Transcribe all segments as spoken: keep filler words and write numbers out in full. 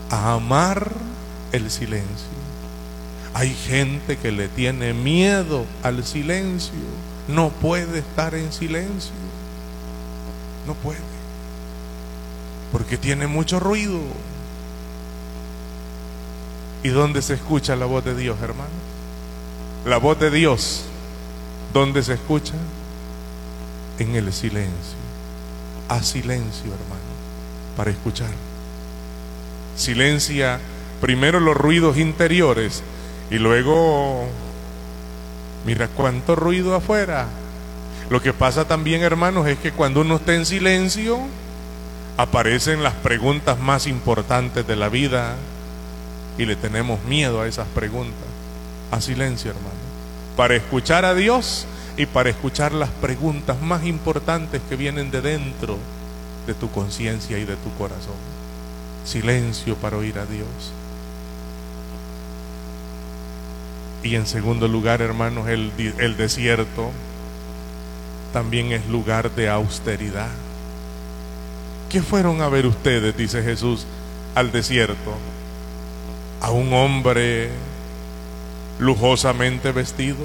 a amar el silencio. Hay gente que le tiene miedo al silencio, no puede estar en silencio, no puede, porque tiene mucho ruido. ¿Y dónde se escucha la voz de Dios, hermano? La voz de Dios, ¿dónde se escucha? En el silencio. Haz silencio, hermano, para escuchar. Silencia primero los ruidos interiores y luego mira cuánto ruido afuera. Lo que pasa también, hermanos, es que cuando uno está en silencio aparecen las preguntas más importantes de la vida y le tenemos miedo a esas preguntas. A silencio, hermano, para escuchar a Dios y para escuchar las preguntas más importantes que vienen de dentro de tu conciencia y de tu corazón. Silencio para oír a Dios. Y en segundo lugar, hermanos, el, el desierto también es lugar de austeridad. ¿Qué fueron a ver ustedes, dice Jesús, al desierto? ¿A un hombre lujosamente vestido?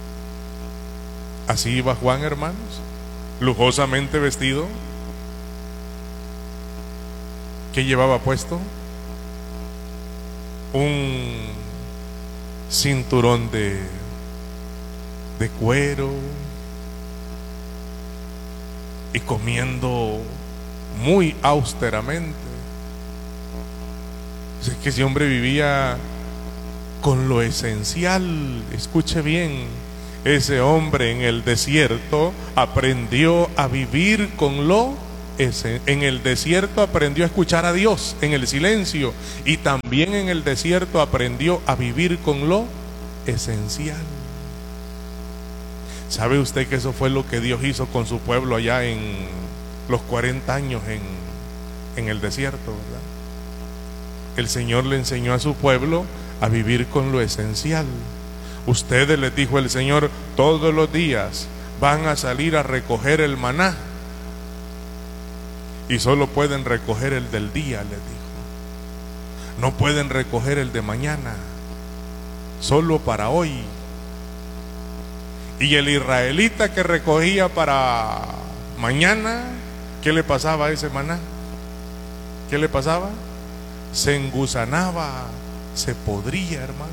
Así iba Juan, hermanos, lujosamente vestido. ¿Qué llevaba puesto? Un cinturón de, de cuero, y comiendo muy austeramente. Es que ese hombre vivía con lo esencial. Escuche bien, ese hombre en el desierto aprendió a vivir con lo esencial. En el desierto aprendió a escuchar a Dios en el silencio, y también en el desierto aprendió a vivir con lo esencial. ¿Sabe usted que eso fue lo que Dios hizo con su pueblo allá en los cuarenta años en, en el desierto, verdad? El Señor le enseñó a su pueblo a vivir con lo esencial. Ustedes, les dijo el Señor, todos los días van a salir a recoger el maná, y solo pueden recoger el del día, les dijo. No pueden recoger el de mañana, solo para hoy. Y el israelita que recogía para mañana, ¿qué le pasaba a ese maná? ¿Qué le pasaba? Se engusanaba, se podría, hermano.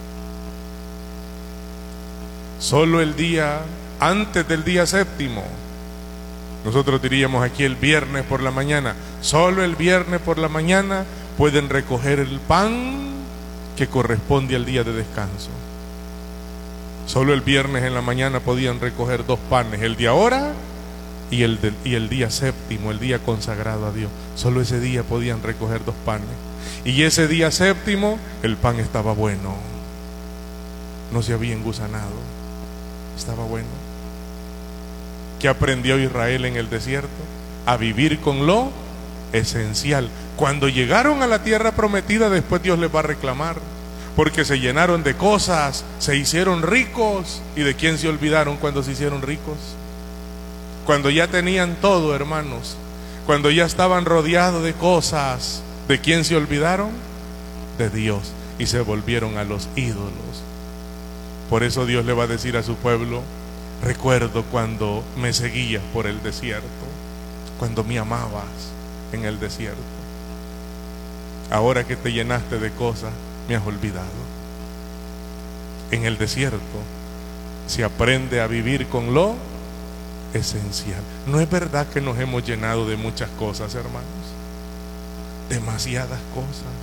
Solo el día, antes del día séptimo, nosotros diríamos aquí el viernes por la mañana, solo el viernes por la mañana pueden recoger el pan que corresponde al día de descanso. Solo el viernes en la mañana podían recoger dos panes, el de ahora y el, del, y el día séptimo, el día consagrado a Dios. Solo ese día podían recoger dos panes. Y ese día séptimo el pan estaba bueno, no se había engusanado, estaba bueno. ¿Qué aprendió Israel en el desierto? A vivir con lo esencial. Cuando llegaron a la tierra prometida, después Dios les va a reclamar, porque se llenaron de cosas, se hicieron ricos. ¿Y de quién se olvidaron cuando se hicieron ricos? Cuando ya tenían todo, hermanos, cuando ya estaban rodeados de cosas, ¿de quién se olvidaron? De Dios, y se volvieron a los ídolos. Por eso Dios le va a decir a su pueblo: recuerdo cuando me seguías por el desierto, cuando me amabas en el desierto. Ahora que te llenaste de cosas, me has olvidado. En el desierto se aprende a vivir con lo esencial. ¿No es verdad que nos hemos llenado de muchas cosas, hermanos? Demasiadas cosas.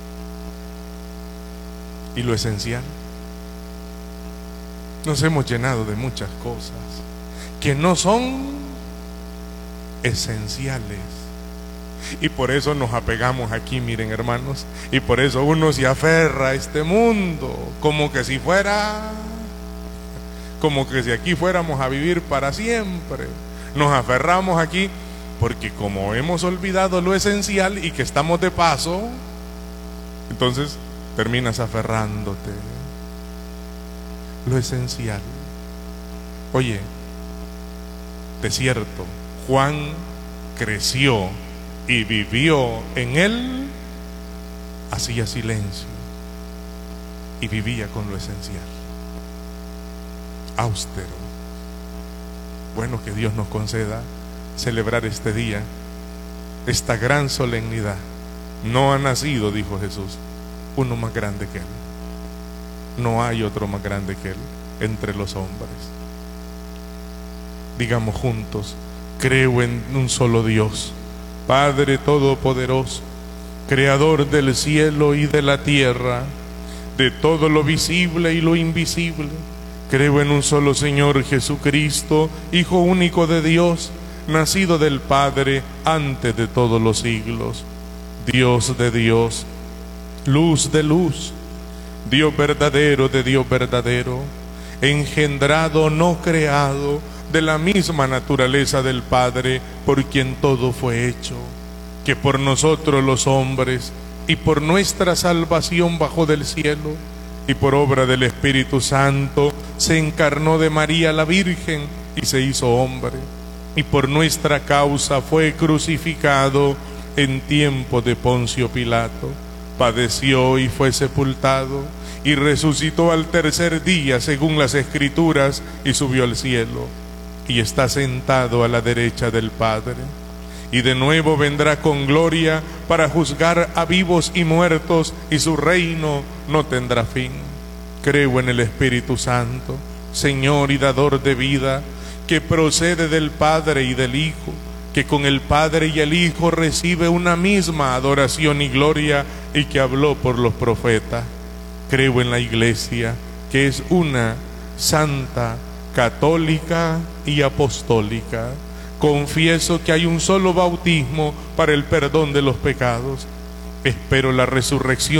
¿Y lo esencial? Nos hemos llenado de muchas cosas que no son esenciales. Y por eso nos apegamos aquí, miren, hermanos. Y por eso uno se aferra a este mundo como que si fuera, como que si aquí fuéramos a vivir para siempre. Nos aferramos aquí porque como hemos olvidado lo esencial y que estamos de paso, entonces terminas aferrándote. Lo esencial. Oye, desierto, Juan creció y vivió en el hacía silencio y vivía con lo esencial. Austero. Bueno, que Dios nos conceda celebrar este día, esta gran solemnidad. No ha nacido, dijo Jesús, uno más grande que Él. No hay otro más grande que Él entre los hombres. Digamos juntos: creo en un solo Dios, Padre Todopoderoso, Creador del cielo y de la tierra, de todo lo visible y lo invisible. Creo en un solo Señor Jesucristo, Hijo único de Dios, nacido del Padre antes de todos los siglos, Dios de Dios, luz de luz, Dios verdadero de Dios verdadero, engendrado, no creado, de la misma naturaleza del Padre, por quien todo fue hecho, que por nosotros los hombres y por nuestra salvación bajó del cielo, y por obra del Espíritu Santo se encarnó de María la Virgen y se hizo hombre, y por nuestra causa fue crucificado en tiempo de Poncio Pilato, padeció y fue sepultado, y resucitó al tercer día según las Escrituras, y subió al cielo, y está sentado a la derecha del Padre, y de nuevo vendrá con gloria para juzgar a vivos y muertos, y su reino no tendrá fin. Creo en el Espíritu Santo, Señor y dador de vida, que procede del Padre y del Hijo, que con el Padre y el Hijo recibe una misma adoración y gloria, y que habló por los profetas. Creo en la Iglesia, que es una, santa, católica y apostólica. Confieso que hay un solo bautismo para el perdón de los pecados. Espero la resurrección